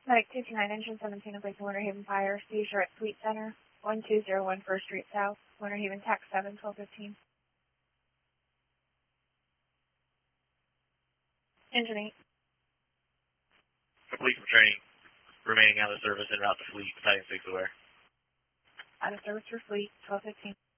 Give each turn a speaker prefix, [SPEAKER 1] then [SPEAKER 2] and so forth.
[SPEAKER 1] Medic 229, engine 17 in place of Winter Haven Fire. Seizure at Fleet Center, 1201 First Street South, Winter Haven, TAC 7, 1215. Engine 8.
[SPEAKER 2] Complete from training. Remaining out of service en route to Fleet, Battalion 6 aware.
[SPEAKER 1] Out of service for Fleet, 1215.